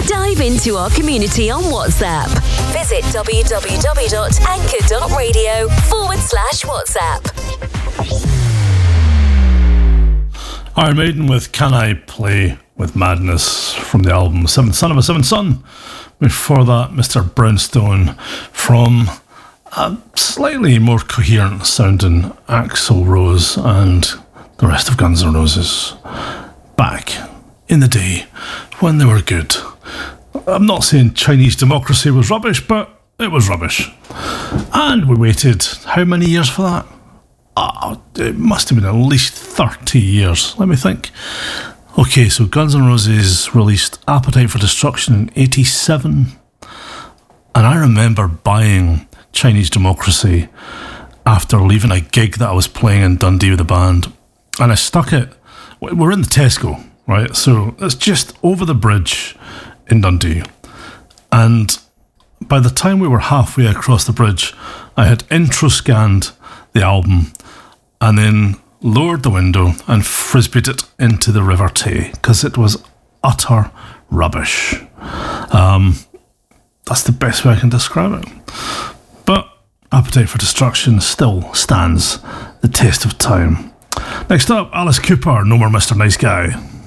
Dive into our community on WhatsApp. Visit www.anchor.radio/WhatsApp. Iron Maiden with Can I Play With Madness from the album Seventh Son of a Seventh Son. Before that, Mr. Brownstone from a slightly more coherent sounding Axl Rose and the rest of Guns N' Roses. Back in the day when they were good. I'm not saying Chinese Democracy was rubbish, but it was rubbish. And we waited how many years for that? It must have been at least 30 years. Let me think. Okay, so Guns N' Roses released Appetite for Destruction in 87. And I remember buying Chinese Democracy after leaving a gig that I was playing in Dundee with the band. And I stuck it. We're in the Tesco, right? So it's just over the bridge in Dundee. And by the time we were halfway across the bridge, I had intro scanned the album and then lowered the window and frisbeed it into the River Tay because it was utter rubbish. That's the best way I can describe it. But Appetite for Destruction still stands the test of time. Next up, Alice Cooper, No More Mr. Nice Guy.